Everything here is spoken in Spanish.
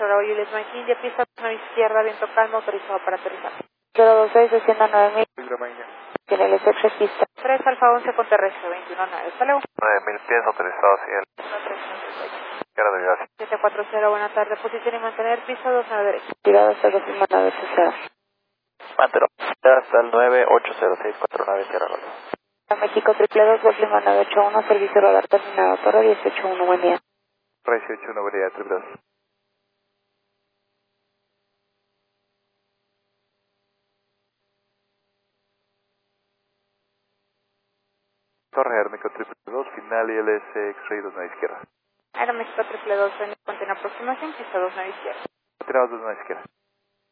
Bravo Juliet Mike India, pista 9 izquierda, viento calmo, autorizado para aterrizar. 026, descienda 9000. Tiene el SX pista. 3 Alfa 11 con terrestre, 219. Hasta luego. 9000 pies autorizados, cielo. Izquierda de gracias. 740, buena tarde. Posición y mantener, pista 29 derecha. Tirado hasta 2980. Mantero. Hasta el 980649, Sierra Golf. México 222, Golf Lima 981, servicio radar terminado. Torre 181, buen día. 181, buen día, 222. Torre Hermico 222, final ILS X-Ray 29 izquierda. Aeroméxico 222, continua aproximación, pista 29 izquierda. Continuamos 29 izquierda.